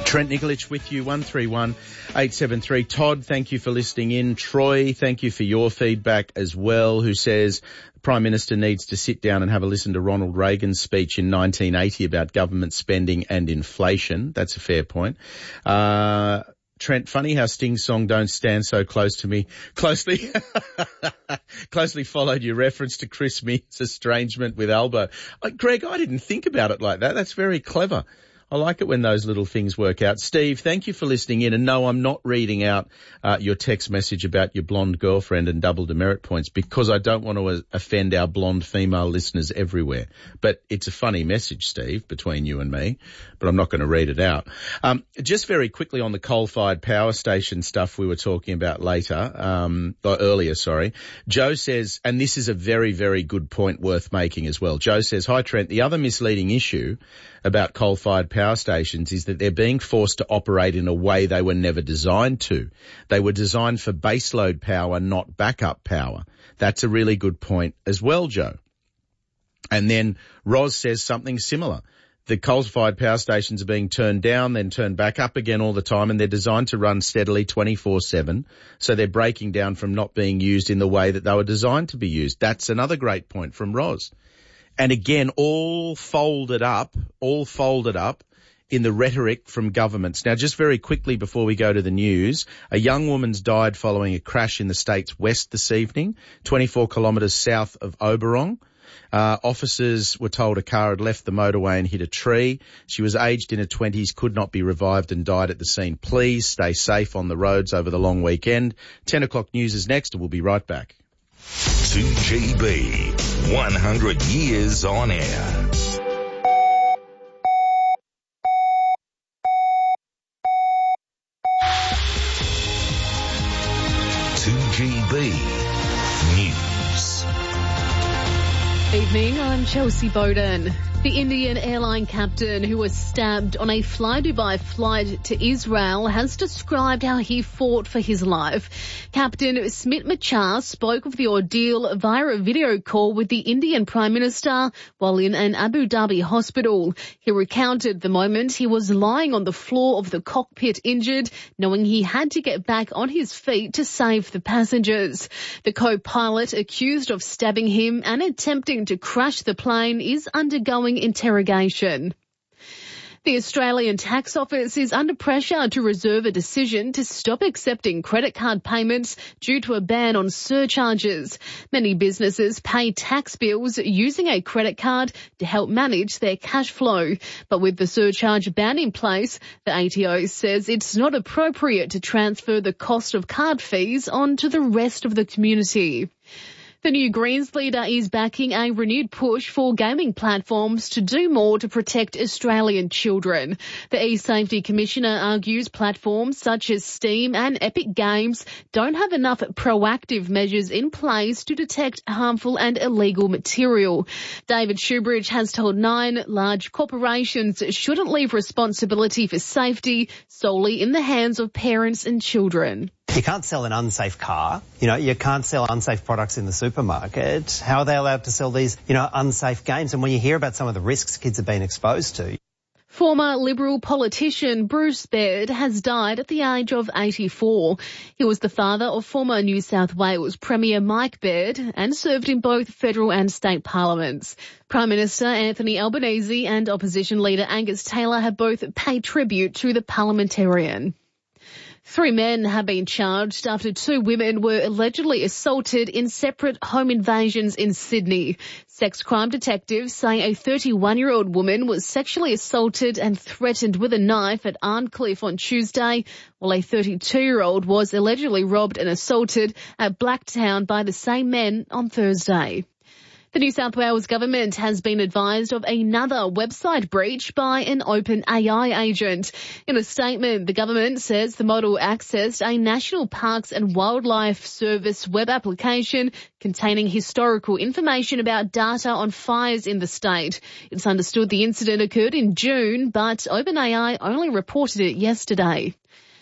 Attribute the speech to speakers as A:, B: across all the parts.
A: Trent Nikolic with you, 131873. Todd, thank you for listening in. Troy, thank you for your feedback as well, who says the Prime Minister needs to sit down and have a listen to Ronald Reagan's speech in 1980 about government spending and inflation. That's a fair point. Trent, funny how Sting's song Don't Stand So Close to Me closely followed your reference to Chris Mears' estrangement with Albo. Greg, I didn't think about it like that. That's very clever. I like it when those little things work out. Steve, thank you for listening in. And no, I'm not reading out your text message about your blonde girlfriend and double demerit points because I don't want to offend our blonde female listeners everywhere. But it's a funny message, Steve, between you and me, but I'm not going to read it out. Just very quickly on the coal-fired power station stuff we were talking about earlier. Joe says, and this is a very, very good point worth making as well. Joe says, hi, Trent, the other misleading issue about coal-fired power stations is that they're being forced to operate in a way they were never designed to. They were designed for baseload power, not backup power. That's a really good point as well, Joe. And then Roz says something similar. The coal-fired power stations are being turned down, then turned back up again all the time, and they're designed to run steadily 24/7. So they're breaking down from not being used in the way that they were designed to be used. That's another great point from Roz. And again, all folded up in the rhetoric from governments. Now, just very quickly before we go to the news, a young woman's died following a crash in the state's west this evening, 24 kilometres south of Oberon. Officers were told a car had left the motorway and hit a tree. She was aged in her 20s, could not be revived and died at the scene. Please stay safe on the roads over the long weekend. 10 o'clock news is next and we'll be right back.
B: 2GB, 100 years on air. News.
C: Evening, I'm Chelsea Bowden. The Indian airline captain who was stabbed on a Fly Dubai flight to Israel has described how he fought for his life. Captain Smit Machar spoke of the ordeal via a video call with the Indian Prime Minister while in an Abu Dhabi hospital. He recounted the moment he was lying on the floor of the cockpit injured, knowing he had to get back on his feet to save the passengers. The co-pilot accused of stabbing him and attempting to crash the plane is undergoing interrogation. The Australian Tax Office is under pressure to reserve a decision to stop accepting credit card payments due to a ban on surcharges. Many businesses pay tax bills using a credit card to help manage their cash flow. But with the surcharge ban in place, the ATO says it's not appropriate to transfer the cost of card fees onto the rest of the community. The new Greens leader is backing a renewed push for gaming platforms to do more to protect Australian children. The E-Safety Commissioner argues platforms such as Steam and Epic Games don't have enough proactive measures in place to detect harmful and illegal material. David Shoebridge has told Nine large corporations shouldn't leave responsibility for safety solely in the hands of parents and children.
D: You can't sell an unsafe car. You can't sell unsafe products in the supermarket. How are they allowed to sell these, unsafe games? And when you hear about some of the risks kids have been exposed to.
C: Former Liberal politician Bruce Baird has died at the age of 84. He was the father of former New South Wales Premier Mike Baird and served in both federal and state parliaments. Prime Minister Anthony Albanese and opposition leader Angus Taylor have both paid tribute to the parliamentarian. 3 men have been charged after 2 women were allegedly assaulted in separate home invasions in Sydney. Sex crime detectives say a 31-year-old woman was sexually assaulted and threatened with a knife at Arncliffe on Tuesday, while a 32-year-old was allegedly robbed and assaulted at Blacktown by the same men on Thursday. The New South Wales government has been advised of another website breach by an OpenAI agent. In a statement, the government says the model accessed a National Parks and Wildlife Service web application containing historical information about data on fires in the state. It's understood the incident occurred in June, but OpenAI only reported it yesterday.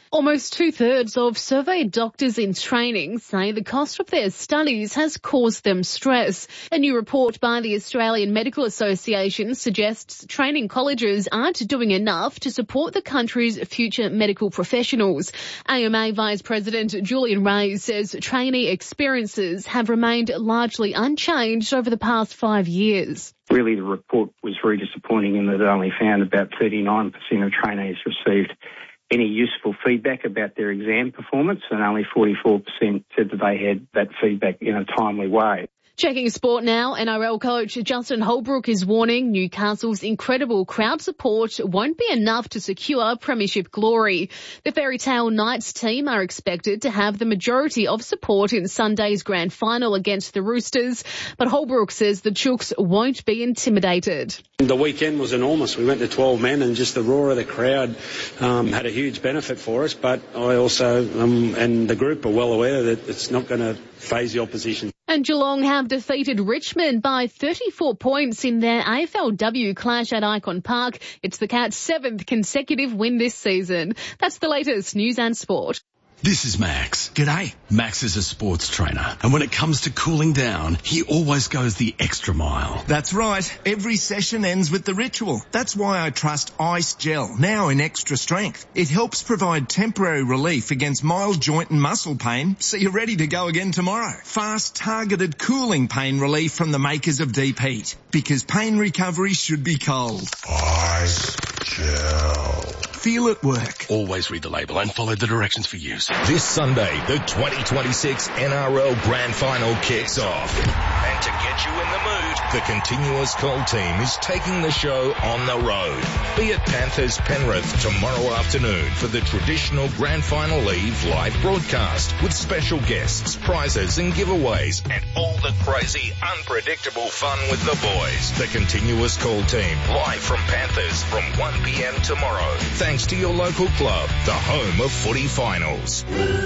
C: Almost 2/3 of surveyed doctors in training say the cost of their studies has caused them stress. A new report by the Australian Medical Association suggests training colleges aren't doing enough to support the country's future medical professionals. AMA Vice President Julian Ray says trainee experiences have remained largely unchanged over the past 5 years.
E: Really, the report was very disappointing in that it only found about 39% of trainees received any useful feedback about their exam performance, and only 44% said that they had that feedback in a timely way.
C: Checking sport now, NRL coach Justin Holbrook is warning Newcastle's incredible crowd support won't be enough to secure premiership glory. The Fairy Tale Knights team are expected to have the majority of support in Sunday's grand final against the Roosters, but Holbrook says the Chooks won't be intimidated.
F: The weekend was enormous. We went to 12 men and just the roar of the crowd had a huge benefit for us, but I also and the group are well aware that it's not going to faze the opposition.
C: And Geelong have defeated Richmond by 34 points in their AFLW clash at Icon Park. It's the Cats' 7th consecutive win this season. That's the latest news and sport.
G: This is Max. G'day. Max is a sports trainer, and when it comes to cooling down, he always goes the extra mile.
H: That's right. Every session ends with the ritual. That's why I trust Ice Gel, now in extra strength. It helps provide temporary relief against mild joint and muscle pain, so you're ready to go again tomorrow. Fast, targeted cooling pain relief from the makers of Deep Heat, because pain recovery should be cold.
B: Ice Gel.
H: Feel it work.
G: Always read the label and follow the directions for use.
B: This Sunday, the 2026 NRL Grand Final kicks off. And to get you in the mood, the Continuous Call team is taking the show on the road. Be at Panthers Penrith tomorrow afternoon for the traditional Grand Final Eve live broadcast with special guests, prizes and giveaways and all the crazy, unpredictable fun with the boys. The Continuous Call team live from Panthers from 1 p.m. tomorrow. Thanks to your local club, the home of footy finals.